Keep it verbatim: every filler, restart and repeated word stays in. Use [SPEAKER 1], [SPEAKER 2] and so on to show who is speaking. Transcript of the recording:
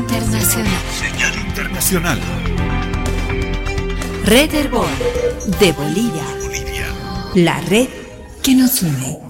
[SPEAKER 1] internacional.
[SPEAKER 2] Señal internacional.
[SPEAKER 1] Red Herbol de Bolivia.
[SPEAKER 2] Bolivia.
[SPEAKER 1] La red que nos une.